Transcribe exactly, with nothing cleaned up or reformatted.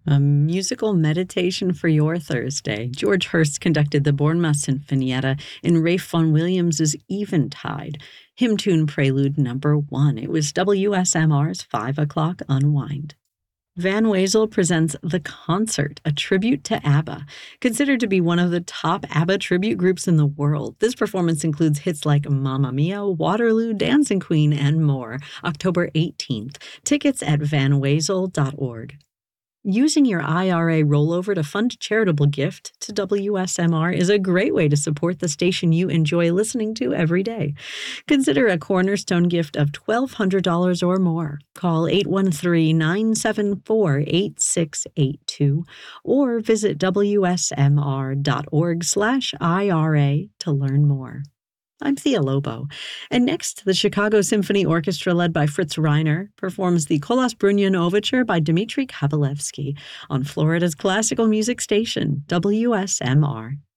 A musical meditation for your Thursday. George Hurst conducted the Bournemouth Sinfonietta in Ralph Vaughan Williams's Eventide, hymn tune prelude number one. It was W S M R's five o'clock Unwind. Van Wezel presents The Concert, a tribute to ABBA. Considered to be one of the top ABBA tribute groups in the world, this performance includes hits like Mamma Mia, Waterloo, Dancing Queen, and more. October eighteenth. Tickets at van wezel dot org. Using your I R A rollover to fund a charitable gift to W S M R is a great way to support the station you enjoy listening to every day. Consider a cornerstone gift of twelve hundred dollars or more. Call eight one three, nine seven four, eight six eight two or visit w s m r dot org slash I R A to learn more. I'm Thea Lobo, and next, the Chicago Symphony Orchestra, led by Fritz Reiner, performs the Kolos Brunyan Overture by Dmitri Kabalevsky on Florida's classical music station, W S M R.